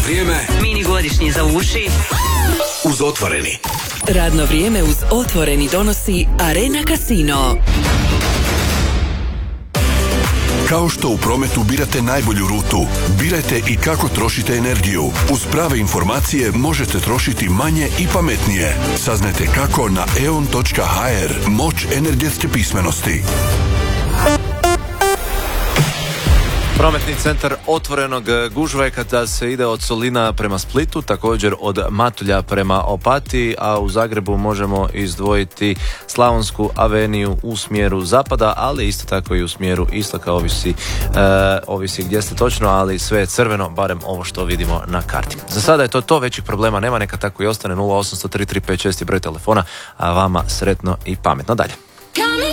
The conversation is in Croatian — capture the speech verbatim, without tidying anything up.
vrijeme. Mini godišnji za uši. Uz Otvoreni. Radno vrijeme uz Otvoreni donosi Arena Casino. Kao što u prometu birate najbolju rutu, birajte i kako trošite energiju. Uz prave informacije možete trošiti manje i pametnije. Saznajte kako na eon točka ha er. Moć energetske pismenosti. Prometni centar Otvorenog gužva je kada se ide od Solina prema Splitu, također od Matulja prema Opatiji, a u Zagrebu možemo izdvojiti Slavonsku aveniju u smjeru zapada, ali isto tako i u smjeru istoka, ovisi, e, ovisi gdje ste točno, ali sve je crveno, barem ovo što vidimo na karti. Za sada je to to, većih problema nema, neka tako i ostane. Nula osam tri tri pet šest je broj telefona, a vama sretno i pametno dalje.